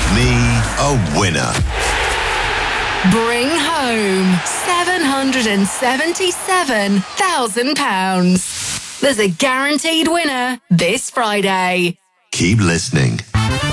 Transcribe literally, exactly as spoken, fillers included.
me a winner. Bring home seven hundred seventy-seven thousand pounds. There's a guaranteed winner this Friday. Keep listening.